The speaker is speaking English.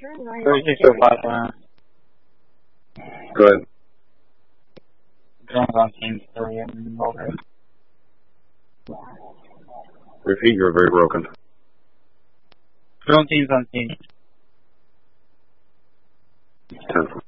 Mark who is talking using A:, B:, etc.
A: 36 so 5
B: Good.
A: Drones on team 3 and over.
B: Repeat, you're very broken.
A: Drone teams on team.
B: 10.